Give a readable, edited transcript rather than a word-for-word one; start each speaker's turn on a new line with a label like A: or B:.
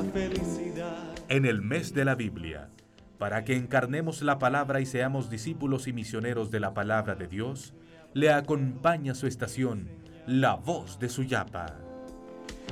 A: felicidad.
B: En el mes de la Biblia, para que encarnemos la palabra y seamos discípulos y misioneros de la palabra de Dios, le acompaña su estación, La Voz de Suyapa.